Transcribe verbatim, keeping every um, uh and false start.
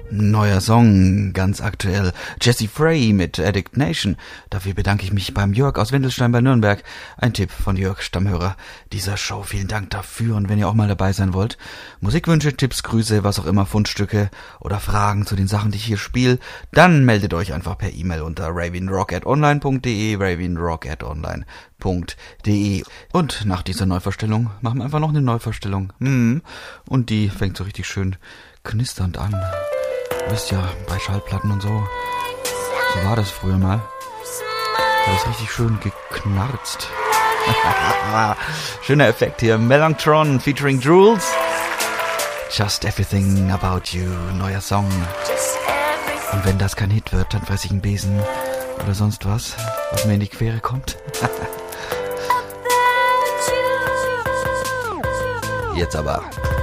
Neuer Song, ganz aktuell. Jesse Frey mit Addict Nation. Dafür bedanke ich mich beim Jörg aus Wendelstein bei Nürnberg. Ein Tipp von Jörg, Stammhörer dieser Show. Vielen Dank dafür. Und wenn ihr auch mal dabei sein wollt, Musikwünsche, Tipps, Grüße, was auch immer, Fundstücke oder Fragen zu den Sachen, die ich hier spiele, dann meldet euch einfach per E-Mail unter ravenrock at online punkt de, ravenrock at online punkt de. Und nach dieser Neuvorstellung machen wir einfach noch eine Neuvorstellung. Hm. Und die fängt so richtig schön knisternd an. Ihr wisst ja, bei Schallplatten und so, so war das früher mal. Da ist richtig schön geknarzt. Schöner Effekt hier. Melanchthon featuring Jules. Just Everything About You, neuer Song. Und wenn das kein Hit wird, dann fress ich einen Besen oder sonst was, was mir in die Quere kommt. Jetzt aber.